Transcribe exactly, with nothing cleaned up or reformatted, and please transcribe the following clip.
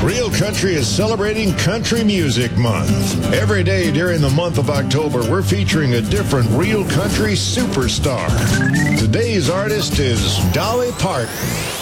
Real Country is celebrating Country Music Month. Every day during the month of October, we're featuring a different Real Country superstar. Today's artist is Dolly Parton.